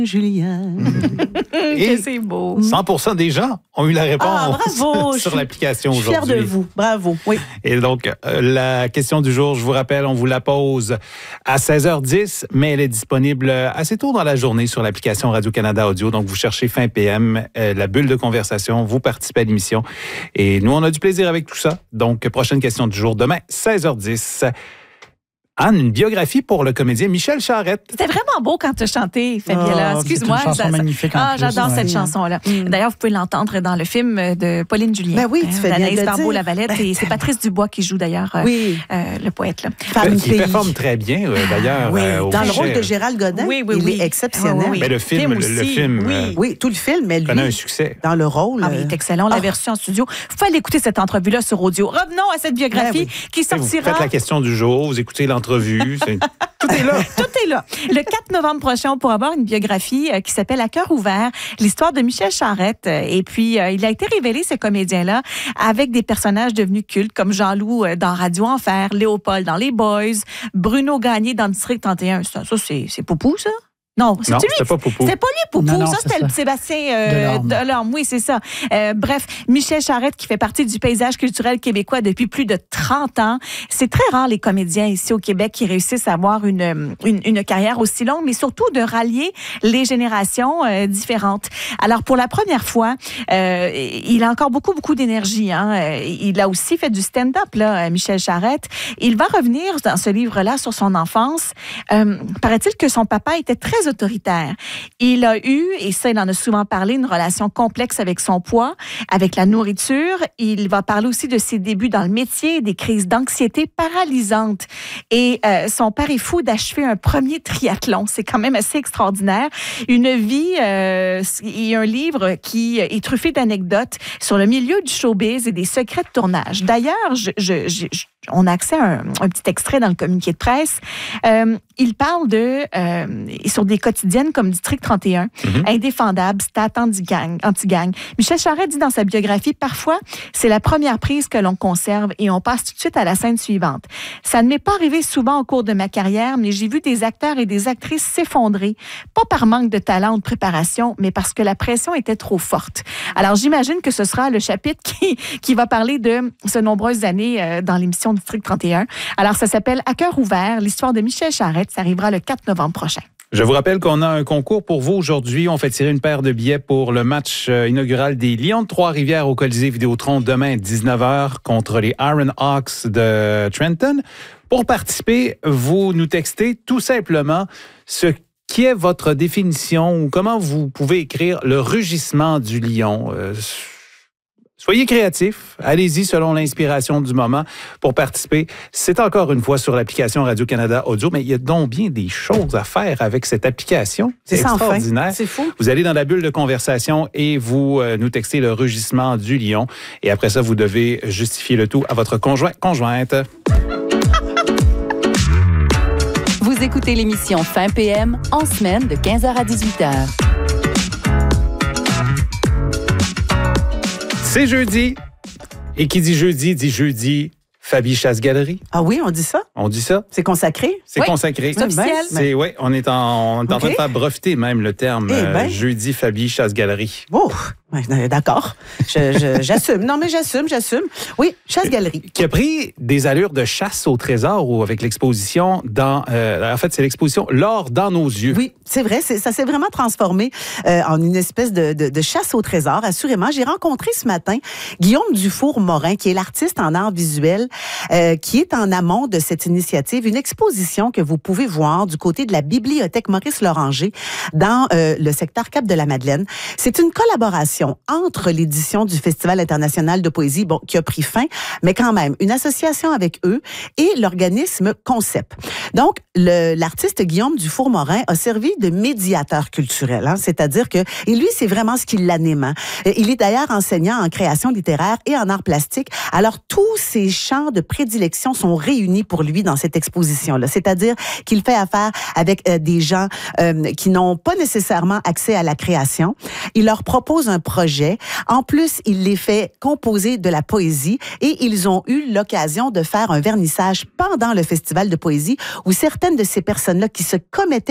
Julien. Et c'est beau. 100% des gens ont eu la réponse bravo, sur l'application aujourd'hui. Fière de vous. Bravo. Oui. Et donc, la question du jour, je vous rappelle, on vous la pose à 16h10, mais elle est disponible assez tôt dans la journée sur l'application Radio-Canada Audio. Donc, vous cherchez fin PM, la bulle de conversation, vous participez à l'émission. Et nous, on a du plaisir avec tout ça. Donc, prochaine question du jour, demain, 16h10. Anne, une biographie pour le comédien Michel Charette. C'était vraiment beau quand tu as chanté, Fabiola. Excuse-moi. C'est une chanson magnifique en plus. J'adore cette chanson-là. D'ailleurs, vous pouvez l'entendre dans le film de Pauline Julien. Ben oui, tu fais bien de d'Anaïs le Barbeau-Lavalette. dire. Et c'est Patrice Dubois qui joue d'ailleurs le poète. Là. Il performe très bien, d'ailleurs. Oui, au dans le Michel. rôle de Gérald Godin, il est exceptionnel. Mais le film, Oui, tout le film, mais lui, connaît un succès. dans le rôle. Il est excellent. La version en studio. Il faut aller écouter cette entrevue-là sur audio. Revenons à cette biographie qui Vous sortira. faites la question du jour, vous écoutez l'entrevue. Tout est là. Tout est là. Le 4 novembre prochain, on pourra avoir une biographie qui s'appelle À cœur ouvert, l'histoire de Michel Charette. Et puis, il a été révélé, ce comédien-là, avec des personnages devenus cultes, comme Jean-Loup dans Radio Enfer, Léopold dans Les Boys, Bruno Gagné dans District 31. Ça c'est Poupou, ça? Non, Non, c'était pas Poupou. C'était pas lui, Poupou. Non, ça, c'était le Sébastien Delorme. Oui, c'est ça. Bref, Michel Charette, qui fait partie du paysage culturel québécois depuis plus de 30 ans. C'est très rare, les comédiens ici au Québec qui réussissent à avoir une carrière aussi longue, mais surtout de rallier les générations différentes. Alors, pour la première fois, il a encore beaucoup d'énergie. Hein. Il a aussi fait du stand-up, là, Michel Charette. Il va revenir dans ce livre-là sur son enfance. Paraît-il que son papa était très autoritaire. Il a eu, et ça, il en a souvent parlé, une relation complexe avec son poids, avec la nourriture. Il va parler aussi de ses débuts dans le métier, des crises d'anxiété paralysantes. Et son père est fou d'achever un premier triathlon. C'est quand même assez extraordinaire. Une vie, il y a un livre qui est truffé d'anecdotes sur le milieu du showbiz et des secrets de tournage. D'ailleurs, on a accès à un petit extrait dans le communiqué de presse. Il parle sur des quotidiennes comme District 31, Indéfendable, Stat Anti-Gang. Michel Charette dit dans sa biographie, parfois, c'est la première prise que l'on conserve et on passe tout de suite à la scène suivante. Ça ne m'est pas arrivé souvent au cours de ma carrière, mais j'ai vu des acteurs et des actrices s'effondrer, pas par manque de talent ou de préparation, mais parce que la pression était trop forte. Alors, j'imagine que ce sera le chapitre qui va parler de ces nombreuses années dans l'émission District 31. Alors, ça s'appelle À cœur ouvert, l'histoire de Michel Charette. Ça arrivera le 4 novembre prochain. Je vous rappelle qu'on a un concours pour vous aujourd'hui. On fait tirer une paire de billets pour le match inaugural des Lions de Trois-Rivières au Colisée Vidéotron demain 19h contre les Iron Hawks de Trenton. Pour participer, vous nous textez tout simplement ce qui est votre définition ou comment vous pouvez écrire le rugissement du lion. Soyez créatifs, allez-y selon l'inspiration du moment pour participer. C'est encore une fois sur l'application Radio-Canada Audio, mais il y a donc bien des choses à faire avec cette application. C'est extraordinaire. C'est fou. Vous allez dans la bulle de conversation et vous nous textez le rugissement du lion. Et après ça, vous devez justifier le tout à votre conjointe. Vous écoutez l'émission Fin PM en semaine de 15h à 18h. C'est jeudi. Et qui dit jeudi, Fabi Chasse-Galerie. Ah oui, on dit ça? On dit ça? C'est consacré? C'est consacré. C'est officiel. Oui, on est en train de faire breveter même le terme jeudi Fabi Chasse-Galerie. Oh, d'accord. J'assume. Non, mais j'assume. Oui, Chasse-Galerie. Qui a pris des allures de chasse au trésor ou avec l'exposition en fait, c'est l'exposition L'or dans nos yeux. Oui, c'est vrai. Ça s'est vraiment transformé en une espèce de chasse au trésor, assurément. J'ai rencontré ce matin Guillaume Dufour-Morin, qui est l'artiste en art visuel, qui est en amont de cette initiative, une exposition que vous pouvez voir du côté de la bibliothèque Maurice-Loranger dans le secteur Cap-de-la-Madeleine. C'est une collaboration entre l'édition du Festival international de poésie, qui a pris fin, mais quand même, une association avec eux et l'organisme Concept. Donc, l'artiste Guillaume Dufour-Morin a servi de médiateur culturel, c'est-à-dire que, et lui, c'est vraiment ce qui l'anime. Il est d'ailleurs enseignant en création littéraire et en art plastique. Alors, tous ces champs de prédilection sont réunis pour lui dans cette exposition-là. C'est-à-dire qu'il fait affaire avec des gens qui n'ont pas nécessairement accès à la création. Il leur propose un projet. En plus, il les fait composer de la poésie et ils ont eu l'occasion de faire un vernissage pendant le festival de poésie où certaines de ces personnes-là qui se commettaient